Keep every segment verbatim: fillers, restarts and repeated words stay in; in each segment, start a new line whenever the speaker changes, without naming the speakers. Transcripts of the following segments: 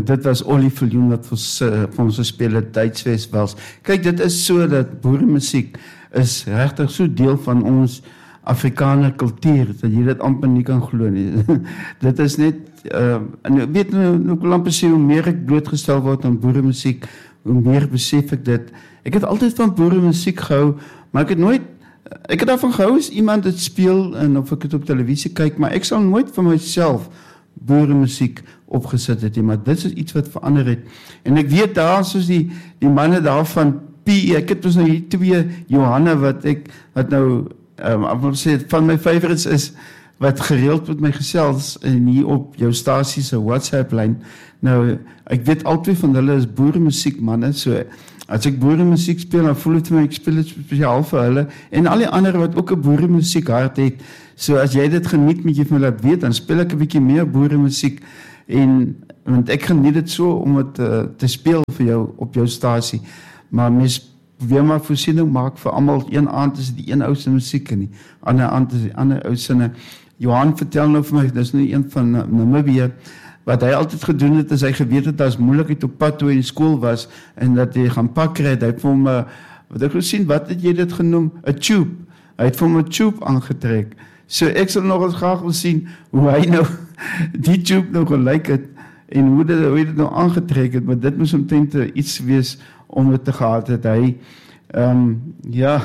dit was Ollie Viljoen wat ons, uh, vir ons gespeel het, Duitswes Wels. Kyk, dit is so dat boeremusiek is regtig so deel van ons Afrikaner kultuur, dat jy dit amper nie kan glo nie. Dit is net, uh, en ek weet nou, nou kan amper sê, hoe meer ek blootgestel word aan boeremusiek, hoe meer besef ek dit. Ek het altyd van boeremusiek gehou, maar ek het nooit, ek het daarvan gehou as iemand dit speel, en of ek het op televisie kyk, maar ek sal nooit vir myself boeremusiek opgesit het, maar dit is iets wat verander het. En ek weet daar, soos die, die manne daar van P E, ek het ons nou hier twee Johanne, wat ek, wat nou, um, ek wil sê, van my favorites is, wat gereeld met my gesels, en hier op jou stasie se WhatsApp-lyn, nou, ek weet al twee van hulle is boeremusiek manne, so, as ek boeremusiek speel, dan voel het vir my, ek speel het spesiaal vir hulle, en al die ander wat ook 'n boeremusiek hart het, so as jy dit geniet, moet jy vir my laat weet, dan speel ek 'n bietjie meer boeremusiek, en, want ek geniet dit so, om het uh, te speel vir jou, op jou stasie, maar mens, weer maar voorsiening maak vir almal, een aand is die een ouse musiek, en die ander aand is die ander ouse. Johan vertel nou vir my, dis nou een van Namibië, wat hy altyd gedoen het, is hy geweet het, as moeilikheid op pad toe hy in skool was, en dat hy gaan pak kry, hy het vir hom, wat ek gesien, wat het jy dit genoem? A tube. Hy het vir hom 'n tube aangetrek. So ek sal nog eens graag wil sien, hoe hy nou, die tube nou gelyk het, en hoe dit, hoe dit nou aangetrek het, maar dit moes omtrent iets wees, om het te gehad het. Hy, um, ja,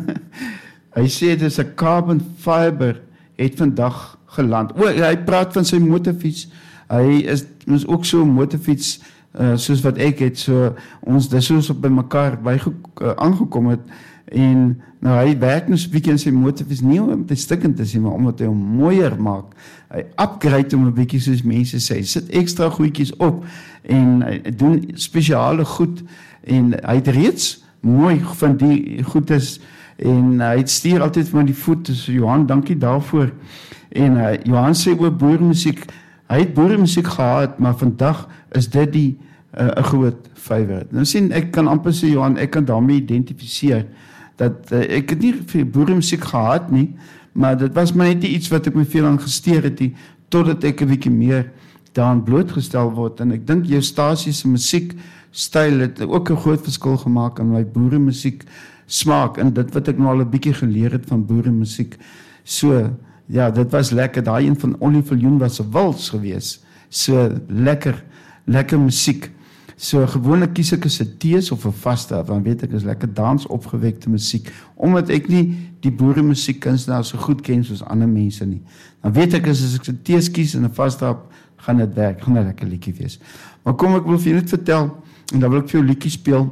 hy sê, het is 'n carbon fiber, het vandag geland. O, hy praat van sy motorfiets, hy is, is ook so 'n motorfiets, uh, soos wat ek het, so, ons, dis soos op by mekaar, by uh, aangekom het, en, nou, hy werk nou so 'n bietjie in sy motorfiets, nie om te stikkend te sien, maar omdat hy hom mooier maak, hy upgrade hom 'n bietjie, soos mense sê, sit extra goedjies op, en hy doen spesiale goed, en hy het reeds mooi van die goedes, en hy het stuur altyd van die voet, so Johan, dankie daarvoor, en uh, Johan sê oor boeremusiek, hy het boeremusiek gehad, maar vandag is dit die uh, 'n groot favorite. Nou sien, ek kan amper sê, Johan, ek kan daarmee identifiseer, dat uh, ek het nie vir boeremusiek gehad nie, maar dit was maar net iets wat ek my veel aan gesteer het, die, totdat ek 'n bietjie meer daaraan blootgestel word, en ek dink jou stasie se musiek, styl het ook 'n groot verskil gemaak aan my boeremusiek smaak, en dit wat ek nou al 'n bietjie geleer het van boeremusiek. So, ja, dit was lekker, daai een van Ollie Viljoen was 'n wals gewees. So, lekker, lekker musiek. So, gewoonlik kies ek 'n Citeus of 'n vaste, want weet ek, is lekker dans opgewekte musiek, omdat ek nie die boeremusiek kunstenaars so goed ken soos ander mense nie. Dan weet ek, as ek Citeus kies en 'n vaste, gaan dit werk, gaan 'n lekker liedjie wees. Maar kom, ek wil vir jou net vertel, en dan wil ek vir jou liedjie speel.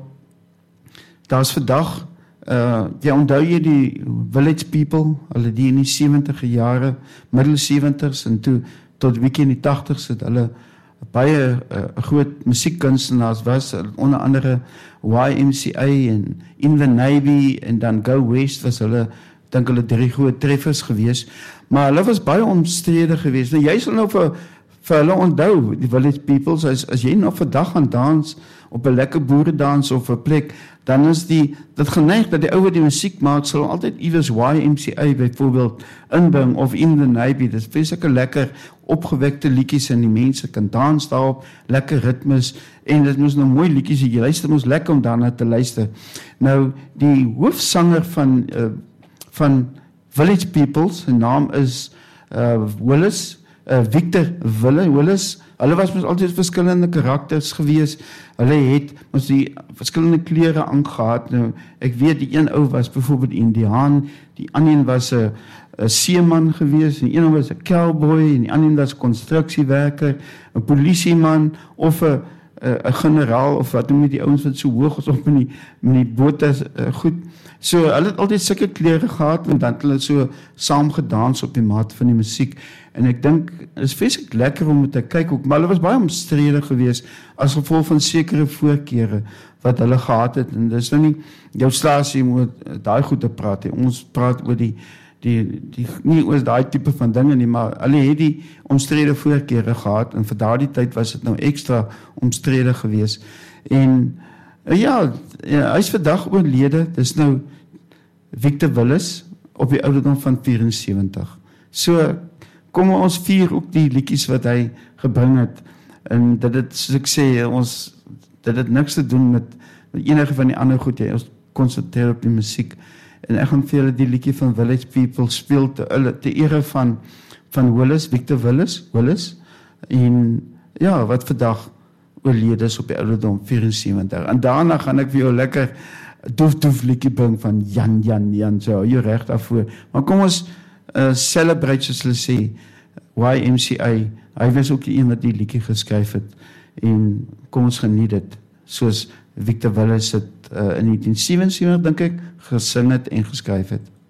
Daar's vandag, uh, jy onthou jy die Village People, hulle die in die sewentige jare, middel sewentig's, en toe, tot bietjie in die tagtig's, het hulle baie uh, groot musiekkunstenaars was, onder andere Y M C A, en In the Navy, en dan Go West, was hulle, dink hulle drie groot treffers gewees, maar hulle was baie omstrede gewees. Nou, jy sal nou vir, vir hulle onthou, die Village Peoples, as, as jy nog vandag gaan dans, op 'n lekker boeredans of 'n plek, dan is die, dit geneig dat die ouwe die musiek maak, sal altyd iewers Y M C A byvoorbeeld inbring, of In the Navy, dit is vreeslike lekker opgewekte liedjies, en die mense kan dans daarop, lekker ritmes, en dit moes nou mooi liedjies, jy luister ons lekker om daarna te luister. Nou, die hoofsanger van, uh, van Village Peoples, sy naam is uh, Willis, uh, Victor Wille, Willis, hulle was mos altyd verskillende karakters gewees, hulle het ons die verskillende klere aangehad. Nou, ek weet die een ou was byvoorbeeld Indiaan, die ander een was 'n seeman gewees, en die een was 'n cowboy, en die ander een was konstruksiewerker, 'n polisieman, of 'n 'n generaal, of wat noem jy die ouens wat so hoog is op in die, in die bote, uh, goed. So, hulle het altyd sulke klere gehad, en dan het hulle so saam gedans op die maat van die musiek, en ek dink, het is vreeslik lekker om te kyk ook, maar hulle was baie omstrede gewees, as gevolg van sekere voorkeure, wat hulle gehad het, en dis nou nie, jou stasie moet daai goed te praat, he. Ons praat oor die, die, die nie oor daai tipe van dinge nie, maar hulle het die omstrede voorkeure gehad, en vir daardie tyd was dit nou extra omstrede gewees, en ja, ja, hy is vandag oorlede, dis nou Victor Willis, op die ouderdom van vierensewentig. So, kom ons vier ook die liedjies wat hy gebring het, En dit het, soos ek sê, ons dit het niks te doen met, met enige van die ander goed, jy, ons konsentreer op die musiek. En ek gaan vir julle die liedjie van Village People speel te, te ere van van Willis, Victor Willis, Willis. En ja, wat vandag oorlede is op die ouderdom vierensewentig. En daarna gaan ek vir jou lekker doef doef liedjie bring van Jan Jan Jan, so jy reg daarvoor. Maar kom ons uh, celebrate, soos hulle sê, Y M C A. Hy was ook die een wat die liedjie geskryf het. En kom ons geniet dit, soos Victor Willis het uh, in negentien sewensewentig dink ek gesing het en geskryf het.